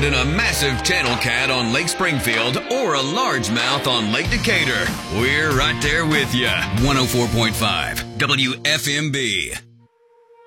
in a massive channel cat on Lake Springfield or a largemouth on Lake Decatur, we're right there with you. 104.5 WFMB.